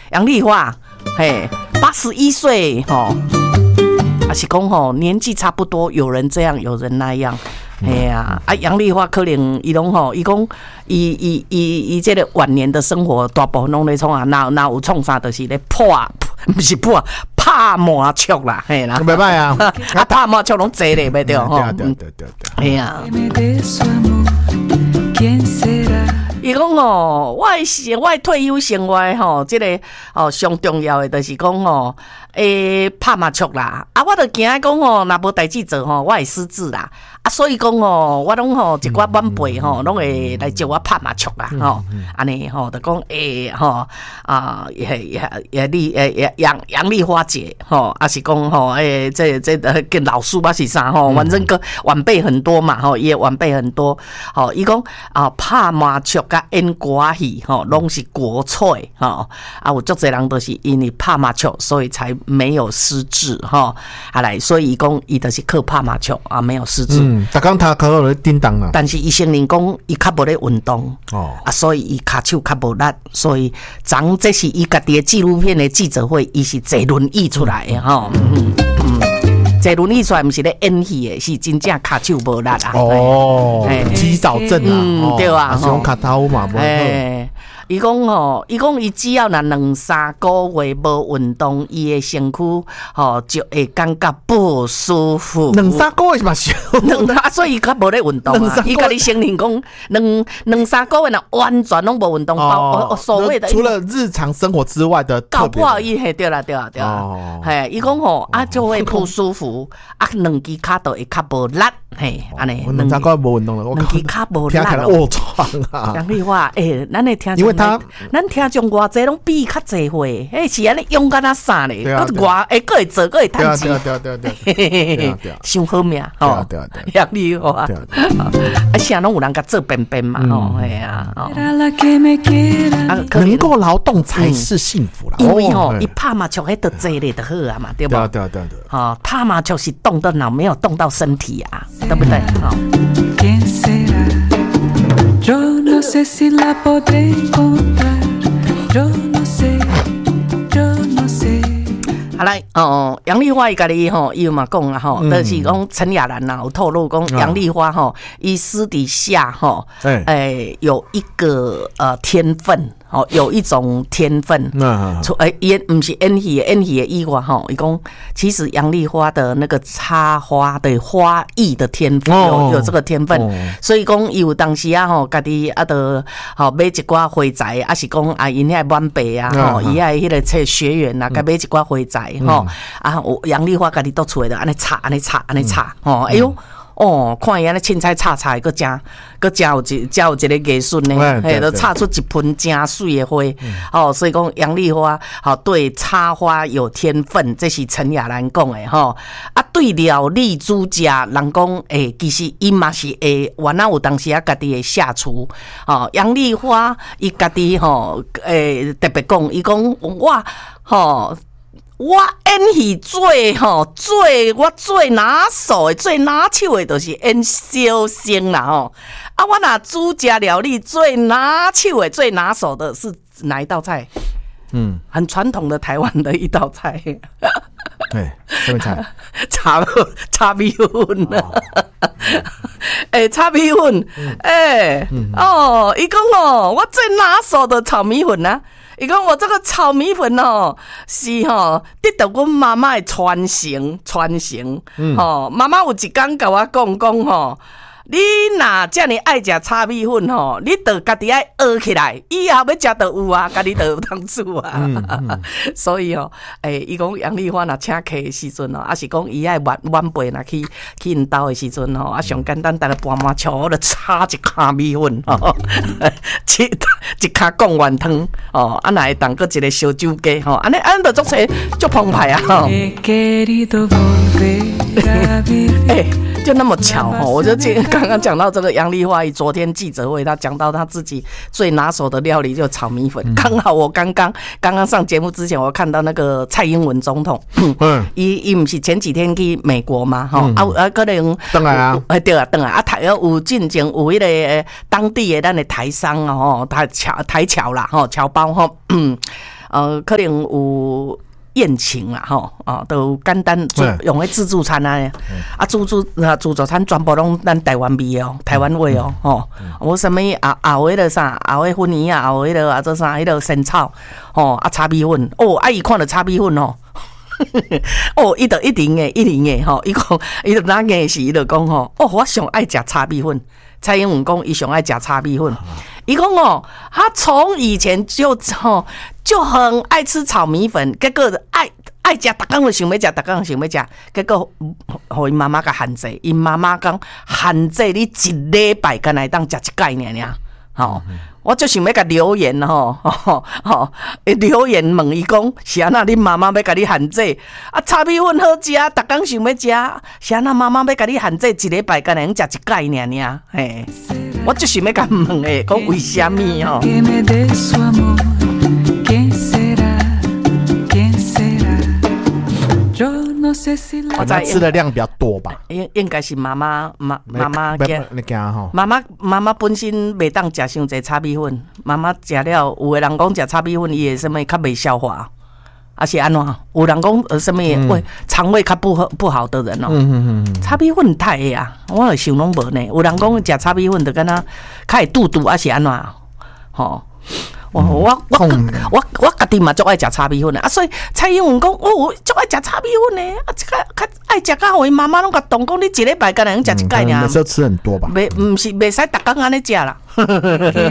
杨丽花，嘿，81岁吼，还是讲吼年纪差不多，有人这样，有人那样。哎呀，杨丽花可能伊拢吼，伊讲伊这个晚年的生活大部分拢咧创啊，哪有创啥，就是咧不是破拍麻雀啦，嘿啦， 袂歹啊， 拍麻雀拢坐咧，袂对吼。 对， 哎呀。伊讲哦，我退休生活吼，这个上重要的就是讲吼，拍麻雀啦。我就惊讲吼，若无代志做吼，我会失智啦。所以讲吼，我拢吼一寡晚辈吼，拢会来招我拍麻雀啦吼。安尼吼，就讲杨丽花姐吼，还是讲吼，这跟老师吧是啥吼，反正个晚辈很多嘛吼，也晚辈很多。吼，伊讲拍麻雀甲演歌戏吼，拢是国粹吼。有足侪人都是因为拍麻雀，所以才没有失智吼。来，所以伊讲伊就是靠拍麻雀没有失智。 逐工他靠咧叮当啊， 但是伊承认讲伊较无咧运动所以伊骹手较无力，所以这是伊家己的纪录片的记者会，伊是坐轮椅出来的吼。坐轮椅出来，毋是咧演戏的，是真正骹手无力啊。 肌少症啊， 对啊， 是讲骹头嘛无好。 伊讲吼，伊只要若2-3个月无运动，伊的身躯就会感觉不舒服。 2-3个月嘛少， 所以伊较无咧运动啊。伊家己承认讲，2-3个月若完全拢无运动，所谓的除了日常生活之外的特别。 不好意思，对啦。嘿，伊讲吼就会不舒服，两只脚都会较无力，嘿，安尼。 2-3个月无运动了，我两只脚无力听起来卧床啊。 杨丽花，咱的听， 因为他。 咱听众偌济拢比较济岁，是安尼勇敢啊啥咧？佫会做，佫会趁钱。 对， 伤好命吼。杨丽花，啥拢有人甲做便便嘛吼，嘿啊。 能够劳动才是幸福啦。 因为吼，伊拍麻雀迄得坐咧就好啊嘛，对不？ 对。 拍麻雀是动到脑，没有动到身体啊，对不对？Yo no sé si la podré encontrar. Yo no sé. 好来杨丽花伊家己伊有嘛讲啊就是讲陈雅兰有透露讲杨丽花伊私底下有一个天分有一种天分也不是演戏的以外伊讲其实杨丽花的那个插花的花艺的天分有这个天分所以讲伊有当时家己就买一寡花材是讲因遐晚辈伊遐迄个学员甲买一寡花材杨丽花家己倒出来的安尼插哎呦看伊安尼凊彩插佫真有一个艺术呢，都插出一盆真水的花所以讲杨丽花对插花有天分，这是陈雅兰讲的对料理煮食，人讲其实伊嘛是会原来有当时家己的下厨杨丽花伊家己特别讲，伊讲我演戏我最拿手的、最拿手的，就是演小生啦我若煮食料理最拿手的、最拿手的是哪一道菜？很传统的台湾的一道菜。 什么菜？ 炒米粉。炒米粉。伊讲我最拿手的炒米粉啊。伊讲我这个炒米粉是得到阮妈妈的传承。妈妈有一天甲我讲你若这么爱吃炒米粉你就家己爱学起来，以后要吃就有啊，家己就有当煮啊。所以伊讲杨丽花若请客的时阵是讲伊爱晚辈若去因兜的时阵上简单大家搬麻雀就炒一卡米粉一卡贡丸汤若会当搁一个烧酒鸡安尼就足澎湃啊就那么巧我就刚刚讲到这个杨丽花，昨天记者会，他讲到他自己最拿手的料理就是炒米粉。刚好我刚刚上节目之前，我看到那个蔡英文总统，伊不是前几天去美国嘛，可能回来啊， 对啊，回来台有进前有迄个当地的咱的台商台侨啦，侨胞可能有宴请啦吼，都简单用迄自助餐啊，自助餐全部拢咱台湾味哦，台湾味哦，吼，无啥物熬迄个啥，熬迄粉泥啊，熬迄个做啥，迄个生炒，炒米粉，伊看到炒米粉哦。伊就一定的吼，伊讲伊就哪个是伊就讲吼，我上爱食炒米粉。蔡英文讲伊上爱食炒米粉，伊讲他从以前就很爱吃炒米粉，结果爱食，逐工就想要食，逐工想要食，结果互因妈妈甲限制，因妈妈讲限制你一礼拜敢若当食一摆尔，吼。我就想要甲留言留言问伊讲是安那恁妈妈要甲你限制炒米粉好食，逐工想要食，是安那妈妈要甲你限制一礼拜敢若食一摆尔，嘿，我就想要甲问诶，讲为虾米吼？ 我在吃的量比较多吧， 应该是妈妈妈妈本身袂当食伤济炒米粉，妈妈食了，有的人讲食炒米粉伊会什么较袂消化，还是安怎？有人讲什么肠胃较不好的人炒米粉太个啊，我想拢无呢。有人讲食炒米粉就敢若较会肚还是安怎？吼。我家己嘛足爱食炒米粉的，所以蔡英文讲，我足爱食炒米粉的，较爱食到互因妈妈拢甲动讲，你一礼拜敢若能食一摆尔。 那时候吃很多吧？ 毋是袂使逐工安尼食啦。